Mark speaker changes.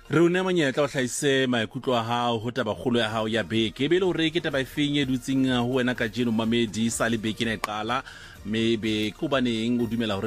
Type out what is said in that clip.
Speaker 1: Re o ne monyetla o hlahise maikutlo a hao ho tabakgolo ya hao ya beke be le hore ke taba efeng e dutseng ho wena ka jeno mamedi sa le beke na e qala mme be ke hobaneng o dumela hore